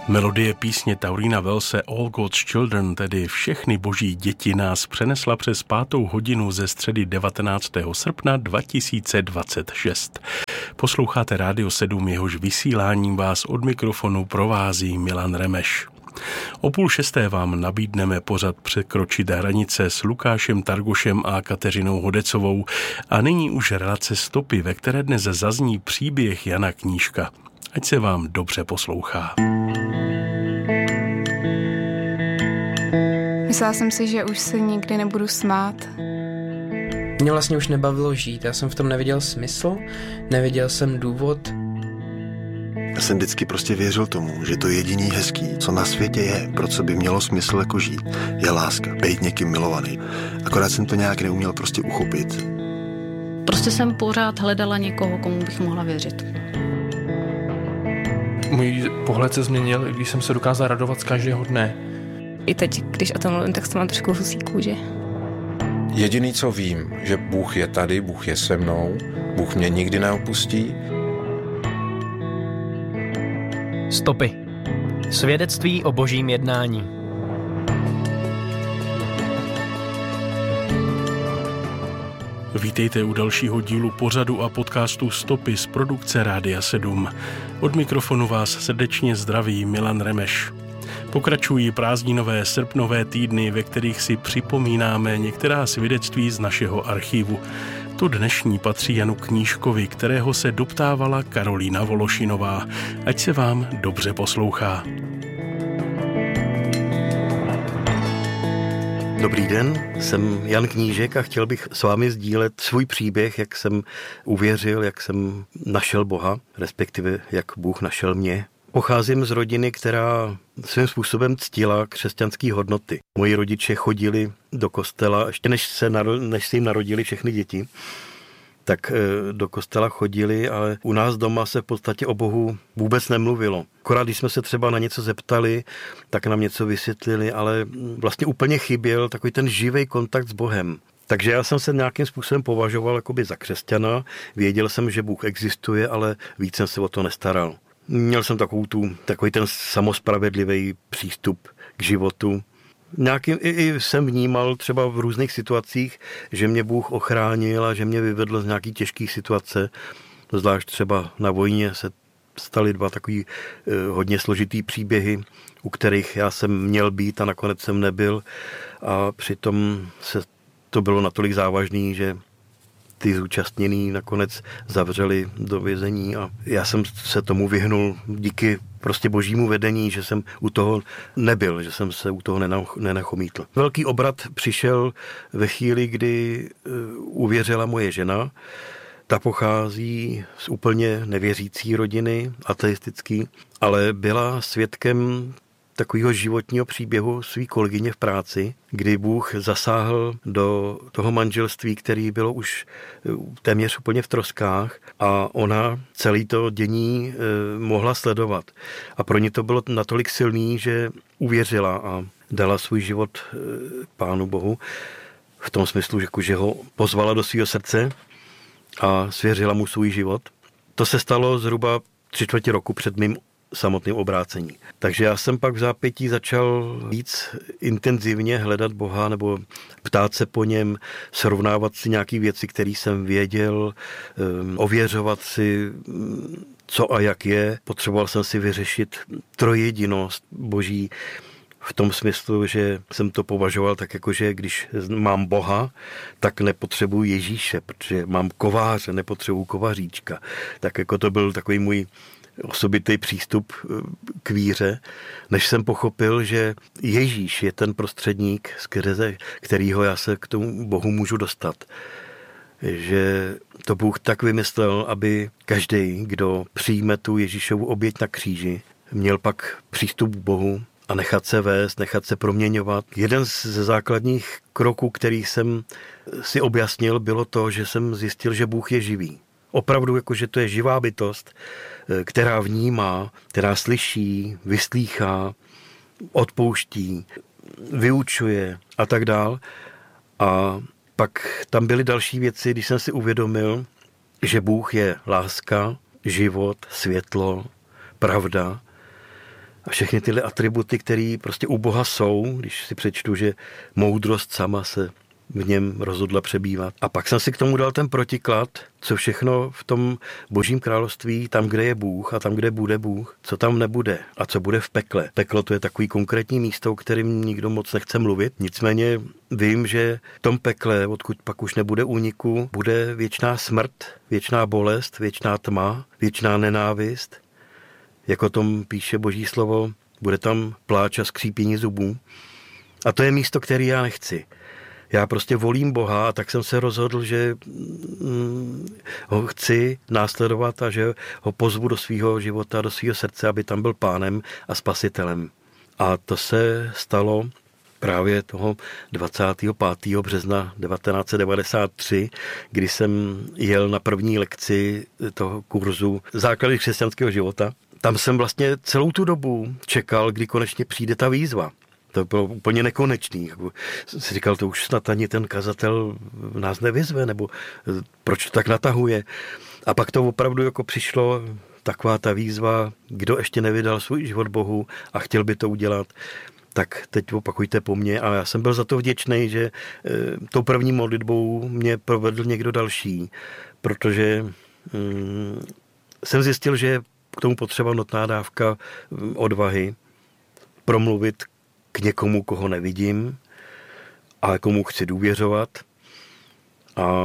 Melodie písně Taurina Welse All God's Children, tedy Všechny boží děti, nás přenesla přes 5. hodinu ze středy 19. srpna 2026. Posloucháte Rádio 7, jehož vysíláním vás od mikrofonu provází Milan Remeš. O 5:30 vám nabídneme pořad Překročit hranice s Lukášem Targošem a Kateřinou Hodecovou a nyní už relace Stopy, ve které dnes zazní příběh Jana Knížka. Ať se vám dobře poslouchá. Myslela jsem si, že už se nikdy nebudu smát. Mě vlastně už nebavilo žít, já jsem v tom neviděl smysl, neviděl jsem důvod. Já jsem vždycky prostě věřil tomu, že to jediný hezký, co na světě je, pro co by mělo smysl jako žít, je láska, být někým milovaný. Akorát jsem to nějak neuměl prostě uchopit. Prostě jsem pořád hledala někoho, komu bych mohla věřit. Můj pohled se změnil, když jsem se dokázal radovat z každého dne. I teď, když o tom mluvím, tak to mám trošku husí kůži. Jediný, co vím, že Bůh je tady, Bůh je se mnou, Bůh mě nikdy neopustí. Stopy. Svědectví o božím jednání. Vítejte u dalšího dílu pořadu a podcastu Stopy z produkce Rádia 7. Od mikrofonu vás srdečně zdraví Milan Remeš. Pokračují prázdninové srpnové týdny, ve kterých si připomínáme některá svědectví z našeho archivu. To dnešní patří Janu Knížkovi, kterého se doptávala Karolína Vološinová. Ať se vám dobře poslouchá. Dobrý den, jsem Jan Knížek a chtěl bych s vámi sdílet svůj příběh, jak jsem uvěřil, jak jsem našel Boha, respektive jak Bůh našel mě. Pocházím z rodiny, která svým způsobem ctila křesťanské hodnoty. Moji rodiče chodili do kostela, ještě než se jim narodili všechny děti, tak do kostela chodili, ale u nás doma se v podstatě o Bohu vůbec nemluvilo. Akorát když jsme se třeba na něco zeptali, tak nám něco vysvětlili, ale vlastně úplně chyběl takový ten živý kontakt s Bohem. Takže já jsem se nějakým způsobem považoval jakoby za křesťana, věděl jsem, že Bůh existuje, ale víc jsem se o to nestaral. Měl jsem takový ten samospravedlivý přístup k životu. Nějakým i jsem vnímal třeba v různých situacích, že mě Bůh ochránil a že mě vyvedl z nějaký těžké situace. Zvlášť třeba na vojně se staly 2 takový hodně složitý příběhy, u kterých já jsem měl být a nakonec jsem nebyl. A přitom se to bylo natolik závažný, že ty zúčastnění nakonec zavřeli do vězení a já jsem se tomu vyhnul díky prostě božímu vedení, že jsem u toho nebyl, že jsem se u toho nenachomítl. Velký obrat přišel ve chvíli, kdy uvěřila moje žena. Ta pochází z úplně nevěřící rodiny, ateistický, ale byla svědkem takového životního příběhu svý kolegyně v práci, kdy Bůh zasáhl do toho manželství, který bylo už téměř úplně v troskách a ona celé to dění mohla sledovat. A pro ně to bylo natolik silný, že uvěřila a dala svůj život Pánu Bohu v tom smyslu, že ho pozvala do svého srdce a svěřila mu svůj život. To se stalo zhruba 3/4 roku před mým samotným obrácení. Takže já jsem pak v zápětí začal víc intenzivně hledat Boha nebo ptát se po něm, srovnávat si nějaké věci, které jsem věděl, ověřovat si, co a jak je. Potřeboval jsem si vyřešit trojjedinost Boží v tom smyslu, že jsem to považoval tak jako, že když mám Boha, tak nepotřebuji Ježíše, protože mám kováře, nepotřebuji kovaříčka. Tak jako to byl takový můj osobitý přístup k víře, než jsem pochopil, že Ježíš je ten prostředník, skrze kterýho já se k tomu Bohu můžu dostat. Že to Bůh tak vymyslel, aby každý, kdo přijme tu Ježíšovu oběť na kříži, měl pak přístup k Bohu a nechat se vést, nechat se proměňovat. Jeden ze základních kroků, který jsem si objasnil, bylo to, že jsem zjistil, že Bůh je živý. Opravdu, jakože to je živá bytost, která vnímá, která slyší, vyslýchá, odpouští, vyučuje a tak dál. A pak tam byly další věci, když jsem si uvědomil, že Bůh je láska, život, světlo, pravda, A všechny tyhle atributy, které prostě u Boha jsou, když si přečtu, že moudrost sama se v něm rozhodla přebývat. A pak jsem si k tomu dal ten protiklad, co všechno v tom Božím království, tam, kde je Bůh a tam, kde bude Bůh, co tam nebude a co bude v pekle. Peklo to je takový konkrétní místo, o kterém nikdo moc nechce mluvit. Nicméně vím, že v tom pekle, odkud pak už nebude úniku, bude věčná smrt, věčná bolest, věčná tma, věčná nenávist. Jak o tom píše Boží slovo, bude tam pláč a skřípění zubů. A to je místo, které já nechci. Já prostě volím Boha a tak jsem se rozhodl, že ho chci následovat a že ho pozvu do svého života, do svého srdce, aby tam byl pánem a spasitelem. A to se stalo právě toho 25. března 1993, kdy jsem jel na první lekci toho kurzu Základy křesťanského života. Tam jsem vlastně celou tu dobu čekal, kdy konečně přijde ta výzva. To bylo úplně nekonečný. Jsem si říkal, to už snad ani ten kazatel nás nevyzve, nebo proč to tak natahuje. A pak to opravdu jako přišlo, taková ta výzva, kdo ještě nevydal svůj život Bohu a chtěl by to udělat, tak teď opakujte po mně. A já jsem byl za to vděčný, že tou první modlitbou mě provedl někdo další, protože jsem zjistil, že k tomu potřeba nutná dávka odvahy promluvit k někomu, koho nevidím, ale komu chci důvěřovat. A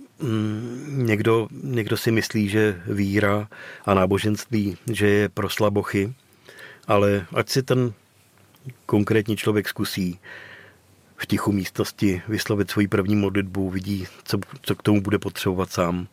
někdo si myslí, že víra a náboženství, že je pro slabochy, ale ať si ten konkrétní člověk zkusí v tichu místnosti vyslovit svoji první modlitbu, vidí, co k tomu bude potřebovat sám.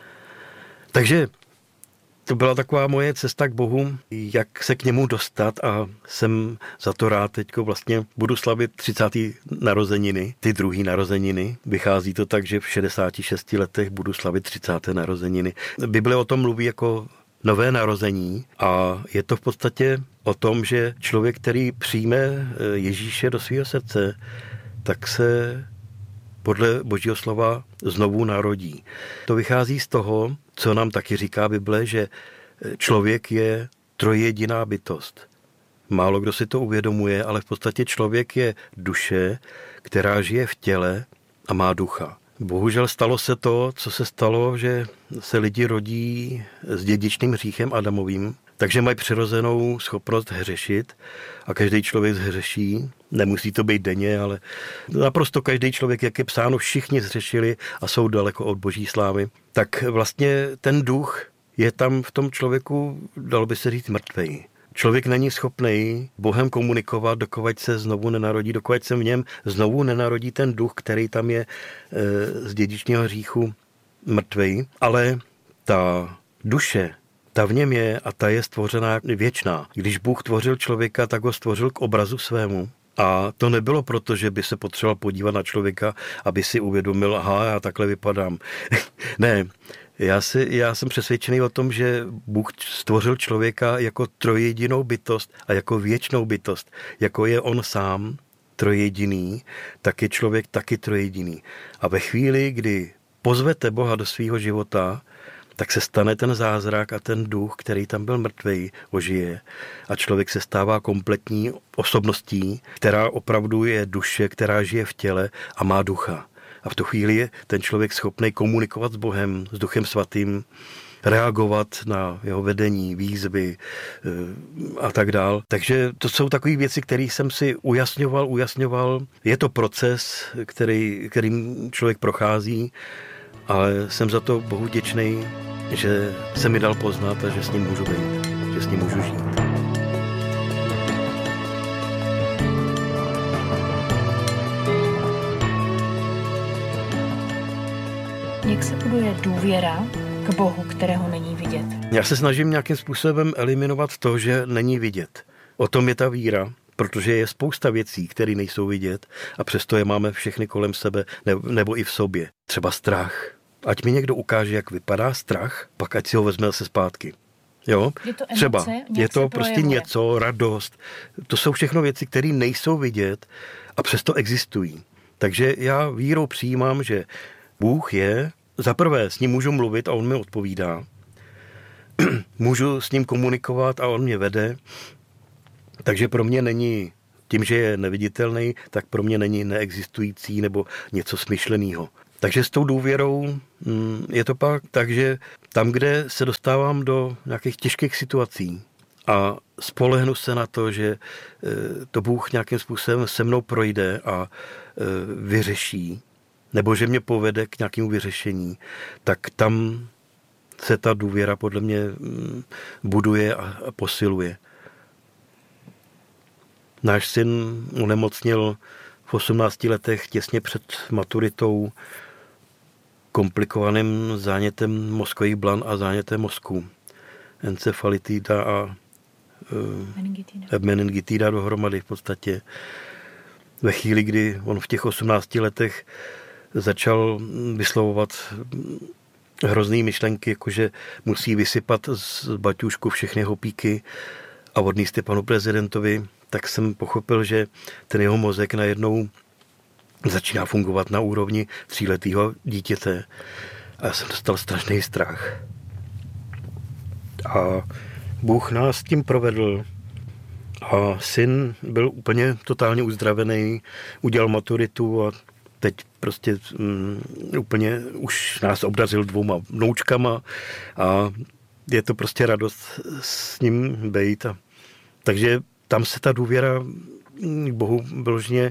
Takže to byla taková moje cesta k Bohu, jak se k němu dostat a jsem za to rád. Teďko vlastně budu slavit 30. narozeniny, ty druhý narozeniny. Vychází to tak, že v 66 letech budu slavit 30. narozeniny. Bible o tom mluví jako nové narození a je to v podstatě o tom, že člověk, který přijme Ježíše do svého srdce, tak se podle Božího slova znovu narodí. To vychází z toho, co nám taky říká Bible, že člověk je trojjediná bytost. Málo kdo si to uvědomuje, ale v podstatě člověk je duše, která žije v těle a má ducha. Bohužel stalo se to, co se stalo, že se lidi rodí s dědičným hříchem Adamovým, takže mají přirozenou schopnost hřešit a každý člověk zhřeší. Nemusí to být denně, ale naprosto každý člověk, jak je psáno, všichni zhřešili a jsou daleko od Boží slávy. Tak vlastně ten duch je tam v tom člověku, dalo by se říct, mrtvej. Člověk není schopný Bohem komunikovat, dokud se znovu nenarodí, dokud se v něm znovu nenarodí ten duch, který tam je z dědičného hříchu mrtvej. Ale ta duše, ta v něm je a ta je stvořená věčná. Když Bůh tvořil člověka, tak ho stvořil k obrazu svému. A to nebylo proto, že by se potřeboval podívat na člověka, aby si uvědomil, aha, já takhle vypadám. Ne, já jsem přesvědčený o tom, že Bůh stvořil člověka jako trojjedinou bytost a jako věčnou bytost. Jako je on sám trojjediný, tak je člověk taky trojjediný. A ve chvíli, kdy pozvete Boha do svého života, tak se stane ten zázrak a ten duch, který tam byl mrtvej, ožije a člověk se stává kompletní osobností, která opravdu je duše, která žije v těle a má ducha. A v tu chvíli je ten člověk schopný komunikovat s Bohem, s Duchem Svatým, reagovat na jeho vedení, výzvy a tak dál. Takže to jsou takové věci, které jsem si ujasňoval. Je to proces, kterým člověk prochází, ale jsem za to Bohu vděčný, že se mi dal poznat a že s ním můžu být, že s ním můžu žít. Jak se buduje důvěra k Bohu, kterého není vidět? Já se snažím nějakým způsobem eliminovat to, že není vidět. O tom je ta víra, protože je spousta věcí, které nejsou vidět a přesto je máme všechny kolem sebe nebo i v sobě. Třeba strach. Ať mi někdo ukáže, jak vypadá strach, pak ať si ho vezme zase zpátky. Jo? Je to emoce, třeba je to prostě něco, radost. To jsou všechno věci, které nejsou vidět a přesto existují. Takže já vírou přijímám, že Bůh je, za prvé s ním můžu mluvit a on mi odpovídá. Můžu s ním komunikovat a on mě vede. Takže pro mě není, tím, že je neviditelný, tak pro mě není neexistující nebo něco smyšlenýho. Takže s tou důvěrou je to pak tak, že tam, kde se dostávám do nějakých těžkých situací a spolehnu se na to, že to Bůh nějakým způsobem se mnou projde a vyřeší, nebo že mě povede k nějakému vyřešení, tak tam se ta důvěra podle mě buduje a posiluje. Náš syn onemocněl v 18 letech těsně před maturitou komplikovaným zánětem mozkových blan a zánětem mozku. Encefalitida a meningitida dohromady v podstatě. Ve chvíli, kdy on v těch 18 letech začal vyslovovat hrozný myšlenky, jakože musí vysypat z baťůžku všechny hopíky a odníst je panu prezidentovi, tak jsem pochopil, že ten jeho mozek najednou začíná fungovat na úrovni 3letého dítěte. A já jsem dostal strašný strach. A Bůh nás tím provedl. A syn byl úplně totálně uzdravený, udělal maturitu a teď prostě úplně už nás obdařil 2 vnoučkama a je to prostě radost s ním bejt. Takže tam se ta důvěra k Bohu vyloženě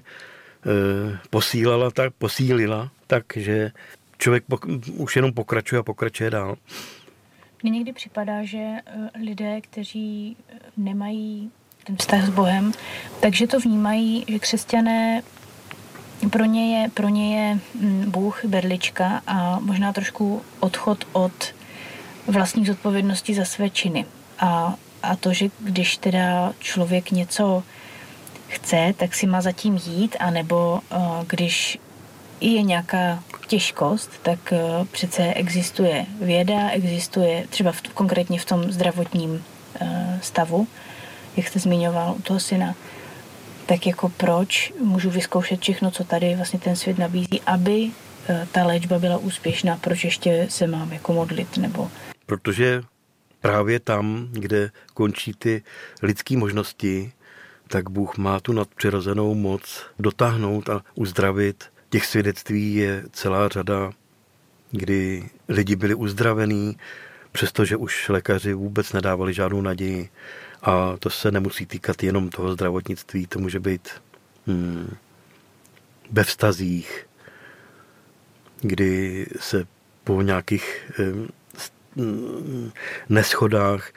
posílila, takže člověk už jenom pokračuje dál. Mně někdy připadá, že lidé, kteří nemají ten vztah s Bohem, takže to vnímají, že křesťané, pro ně je Bůh berlička a možná trošku odchod od vlastních zodpovědností za své činy. A to, že když teda člověk něco chce, tak si má zatím jít, anebo když je nějaká těžkost, tak přece existuje věda, existuje třeba konkrétně v tom zdravotním stavu, jak jste zmiňoval u toho syna, tak jako proč můžu vyzkoušet všechno, co tady vlastně ten svět nabízí, aby ta léčba byla úspěšná, proč ještě se mám jako modlit, nebo... Protože právě tam, kde končí ty lidské možnosti, tak Bůh má tu nadpřirozenou moc dotáhnout a uzdravit. Těch svědectví je celá řada, kdy lidi byli uzdravení, přestože už lékaři vůbec nedávali žádnou naději. A to se nemusí týkat jenom toho zdravotnictví, to může být ve vztazích, kdy se po nějakých neschodách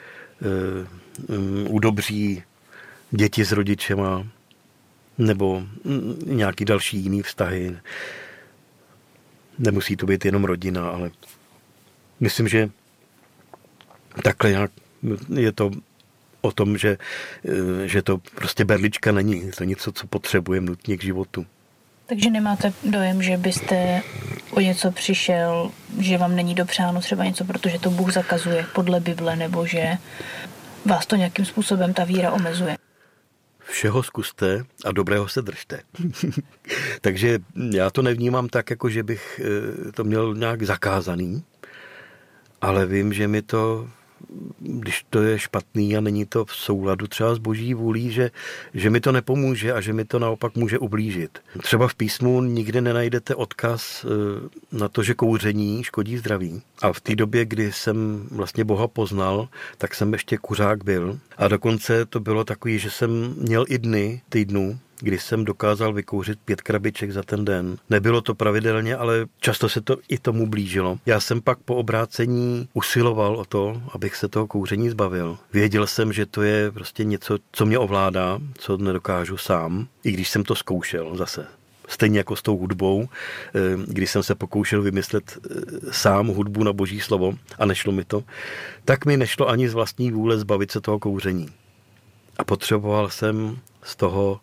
udobří děti s rodičema nebo nějaký další jiný vztahy. Nemusí to být jenom rodina, ale myslím, že takhle nějak je to o tom, že to prostě berlička není. To něco, co potřebujeme nutně k životu. Takže nemáte dojem, že byste o něco přišel, že vám není dopřáno třeba něco, protože to Bůh zakazuje podle Bible, nebo že vás to nějakým způsobem ta víra omezuje? Všeho zkuste a dobrého se držte. Takže já to nevnímám tak, jako že bych to měl nějak zakázaný, ale vím, že mi to, když to je špatný a není to v souladu třeba s Boží vůlí, že mi to nepomůže a že mi to naopak může ublížit. Třeba v písmu nikdy nenajdete odkaz na to, že kouření škodí zdraví. A v té době, kdy jsem vlastně Boha poznal, tak jsem ještě kuřák byl. A dokonce to bylo takový, že jsem měl i týdnů, kdy jsem dokázal vykouřit 5 krabiček za ten den. Nebylo to pravidelně, ale často se to i tomu blížilo. Já jsem pak po obrácení usiloval o to, abych se toho kouření zbavil. Věděl jsem, že to je prostě něco, co mě ovládá, co nedokážu sám, i když jsem to zkoušel zase. Stejně jako s tou hudbou, když jsem se pokoušel vymyslet sám hudbu na Boží slovo a nešlo mi to, tak mi nešlo ani z vlastní vůle zbavit se toho kouření. A potřeboval jsem z toho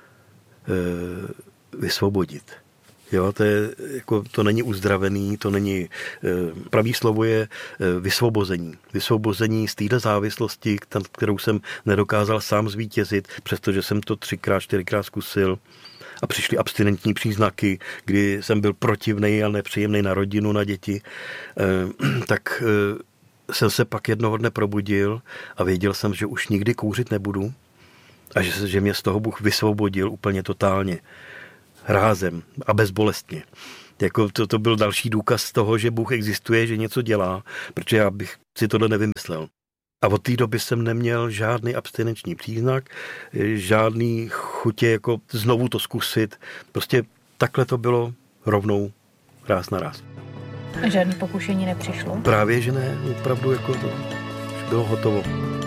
vysvobodit. Jo, to není uzdravený, to není, pravý slovo je vysvobození. Vysvobození z této závislosti, kterou jsem nedokázal sám zvítězit, přestože jsem to 3x, 4x zkusil a přišly abstinentní příznaky, kdy jsem byl protivnej a nepříjemnej na rodinu, na děti, tak jsem se pak jednoho dne probudil a věděl jsem, že už nikdy kouřit nebudu A že mě z toho Bůh vysvobodil úplně totálně, rázem a bezbolestně. Jako to byl další důkaz toho, že Bůh existuje, že něco dělá, protože já bych si tohle nevymyslel. A od té doby jsem neměl žádný abstinenční příznak, žádný chutě jako znovu to zkusit. Prostě takhle to bylo rovnou ráz na ráz. A žádný pokušení nepřišlo? Právě, že ne, opravdu jako to bylo hotovo.